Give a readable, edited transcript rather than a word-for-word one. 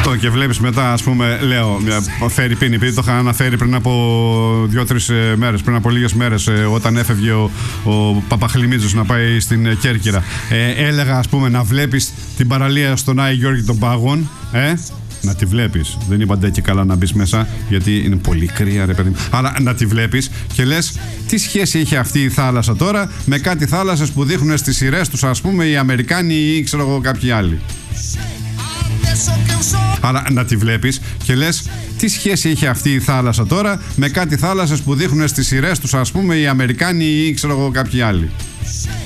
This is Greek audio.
Αυτό και βλέπεις μετά, ας πούμε, λέω, φέρει πίνη, επειδή το είχα αναφέρει πριν από 2-3 μέρες, πριν από λίγες μέρες, όταν έφευγε ο Παπαχλημίτσος να πάει στην Κέρκυρα. Έλεγα, ας πούμε, να βλέπεις την παραλία στον Άη Γιώργη των Πάγων, να τη βλέπεις. Δεν είπατε και καλά να μπεις μέσα, γιατί είναι πολύ κρύα, ρε παιδί μου. Αλλά να τη βλέπεις και λες, τι σχέση έχει αυτή η θάλασσα τώρα με κάτι θάλασσες που δείχνουν στις σειρές τους, ας πούμε, οι Αμερικάνοι ή ξέρω εγώ κάποιοι άλλοι. Αλλά να τη βλέπεις και λες, τι σχέση έχει αυτή η θάλασσα τώρα με κάτι θάλασσες που δείχνουν στις σειρές τους, ας πούμε, οι Αμερικάνοι ή ξέρω εγώ κάποιοι άλλοι.